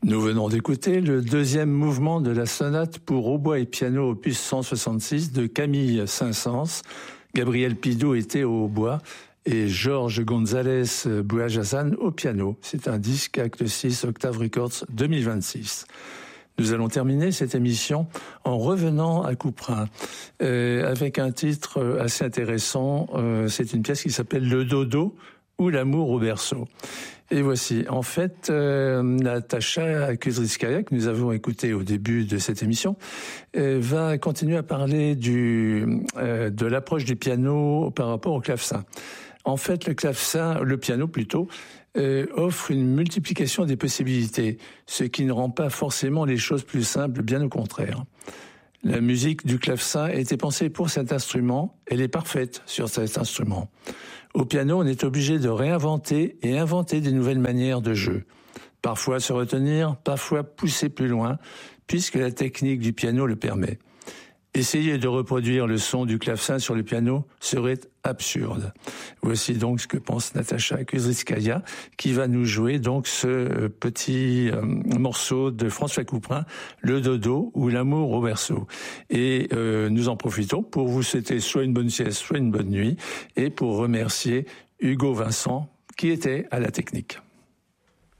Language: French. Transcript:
Nous venons d'écouter le deuxième mouvement de la sonate pour hautbois et piano opus 166 de Camille Saint-Saëns. Gabriel Pidot était au hautbois et Georges González Buajazan au piano. C'est un disque Acte 6 Octave Records 2026. Nous allons terminer cette émission en revenant à Couperin avec un titre assez intéressant. C'est une pièce qui s'appelle Le Dodo ou l'amour au berceau. Et voici, en fait, Natacha Kudrytskaya, que nous avons écouté au début de cette émission, va continuer à parler de l'approche du piano par rapport au clavecin. En fait, le piano plutôt, offre une multiplication des possibilités, ce qui ne rend pas forcément les choses plus simples, bien au contraire. La musique du clavecin a été pensée pour cet instrument, elle est parfaite sur cet instrument. Au piano, on est obligé de réinventer et inventer des nouvelles manières de jeu. Parfois se retenir, parfois pousser plus loin, puisque la technique du piano le permet. Essayer de reproduire le son du clavecin sur le piano serait absurde. Voici donc ce que pense Natacha Kudrytskaya, qui va nous jouer donc ce petit morceau de François Couperin, Le Dodo ou l'amour au berceau. Et nous en profitons pour vous souhaiter soit une bonne sieste, soit une bonne nuit, et pour remercier Hugo Vincent, qui était à la technique.